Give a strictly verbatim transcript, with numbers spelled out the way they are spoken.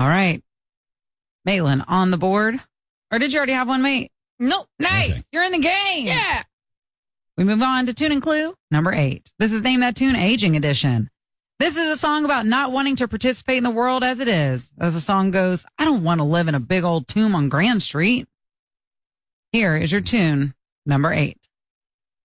All right. Maitland on the board. Or did you already have one, mate? Nope. Nice. Okay. You're in the game. Yeah. We move on to Tune and Clue number eight. This is Name That Tune Aging Edition. This is a song about not wanting to participate in the world as it is. As the song goes, I don't want to live in a big old tomb on Grand Street. Here is your tune number eight.